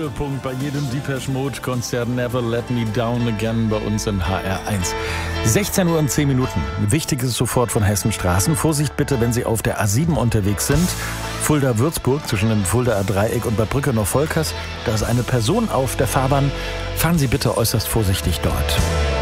Höhepunkt bei jedem Depeche Mode Konzert. Never Let Me Down Again bei uns in HR1. 16 Uhr und 10 Minuten. Wichtiges sofort von Hessenstraßen. Vorsicht bitte, wenn Sie auf der A7 unterwegs sind. Fulda-Würzburg zwischen dem Fuldaer Dreieck und Bad Brücke-Volkers. Da ist eine Person auf der Fahrbahn. Fahren Sie bitte äußerst vorsichtig dort.